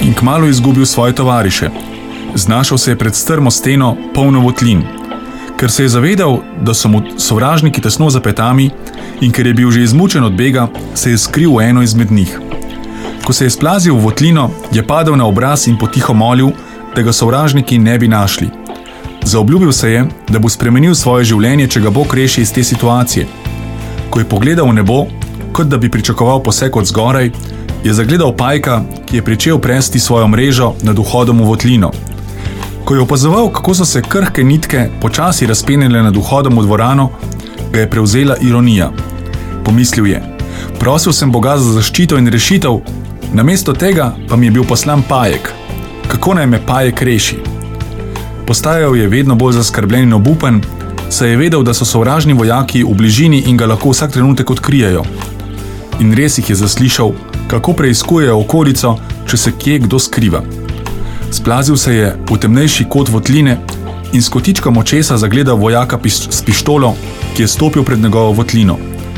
in kmalu izgubil svoje tovariše. Znašel se je pred strmo steno, polno votlin. Ker se je zavedal, da so mu sovražniki tesno za petami in ker je bil že izmučen od bega, se je skril v eno izmed njih. Ko se je splazil v votlino, je padel na obraz in potiho molil, da ga sovražniki ne bi našli. Zaobljubil se je, da bo spremenil svoje življenje, če ga Bog reši iz te situacije. Ko je pogledal v nebo, kot da bi pričakoval poseg od zgoraj, je zagledal pajka, ki je pričel presti svojo mrežo nad vhodom v votlino. Ko je opazoval, kako so se krhke nitke počasi razpenile nad vhodom v dvorano, ga je prevzela ironija. Pomislil je: prosil sem Boga za zaščito in rešitev, namesto tega pa mi je bil poslan pajek. Kako naj me pajek reši? Postajal je vedno bolj zaskrbljen in obupen, saj je vedel, da so sovražni vojaki v bližini in ga lahko vsak trenutek odkrijejo. In res jih je zaslišal, kako preiskujejo okolico, če se kje kdo skriva. Splazil se je v temnejši kot votline in s kotičkom očesa zagledal vojaka s pištolo, ki je stopil pred njegovo votlino.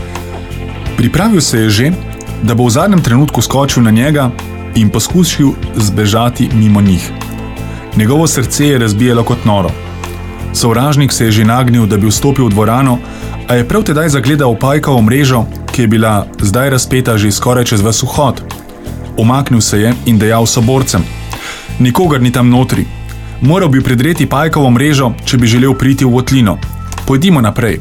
Pripravil se je že, da bo v zadnjem trenutku skočil na njega in poskusil zbežati mimo njih. Njegovo srce je razbijalo kot noro. Sovražnik se je že nagnil, da bi vstopil v dvorano, a je prav tedaj zagledal pajkovo mrežo, ki je bila zdaj razpeta že skoraj čez ves vhod. Umaknil se je in dejal soborcem: nikogar ni tam notri. Moral bi predreti pajkovo mrežo, če bi želel priti v votlino. Pojdimo naprej.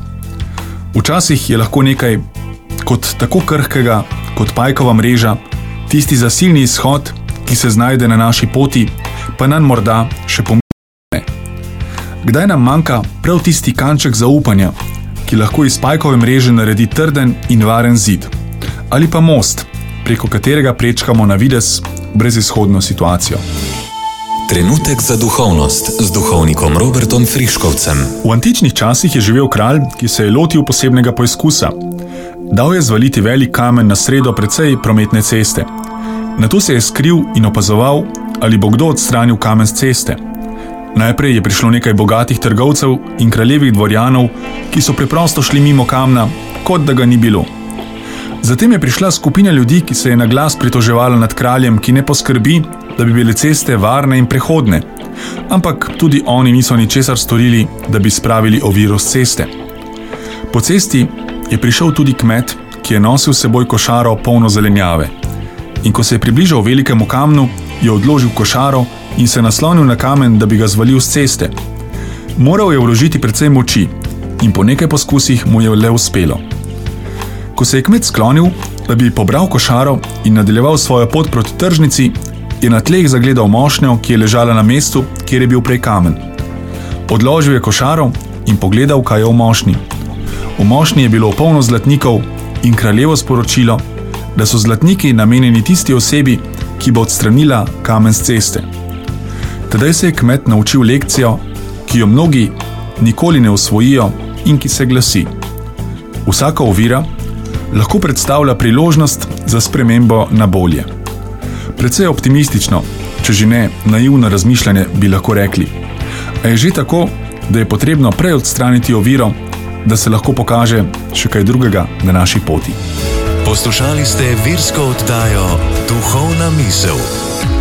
Včasih je lahko nekaj kot tako krhkega kot pajkova mreža, tisti zasilni izhod, ki se znajde na naši poti, pa nam morda še pomeni. Kdaj nam manjka prav tisti kanček zaupanja, ki lahko iz pajkove mreže naredi trden in varen zid, ali pa most, preko katerega prečkamo na videz brezizhodno situacijo. Trenutek za duhovnost z duhovnikom Robertom Friškovcem. V antičnih časih je živel kralj, ki se je lotil posebnega poizkusa. Dal je zvaliti velik kamen na sredo precej prometne ceste. Nato se je skril in opazoval, ali bo kdo odstranil kamen z ceste. Najprej je prišlo nekaj bogatih trgovcev in kraljevih dvorjanov, ki so preprosto šli mimo kamna, kot da ga ni bilo. Zatem je prišla skupina ljudi, ki se je na glas pritoževala nad kraljem, ki ne poskrbi, da bi bile ceste varne in prehodne. Ampak tudi oni niso ničesar storili, da bi spravili oviro s ceste. Po cesti je prišel tudi kmet, ki je nosil s seboj košaro polno zelenjave. In ko se je približal velikemu kamnu, je odložil košaro in se naslonil na kamen, da bi ga zvalil s ceste. Moral je vložiti precej moči in po nekaj poskusih mu je le uspelo. Ko se je kmet sklonil, da bi pobral košaro in nadaljeval svojo pot proti tržnici, je na tleh zagledal mošnjo, ki je ležala na mestu, kjer je bil prej kamen. Odložil je košaro in pogledal, kaj je v mošnji. V mošnji je bilo polno zlatnikov in kraljevo sporočilo, da so zlatniki namenjeni tisti osebi, ki bo odstranila kamen z ceste. Tedaj se je kmet naučil lekcijo, ki jo mnogi nikoli ne usvojijo in ki se glasi: vsaka ovira lahko predstavlja priložnost za spremembo na bolje. Precej optimistično, če že ne naivno razmišljanje, bi lahko rekli. A je že tako, da je potrebno prej odstraniti oviro, da se lahko pokaže še kaj drugega na naši poti. Poslušali ste virsko oddajo Duhovna misel.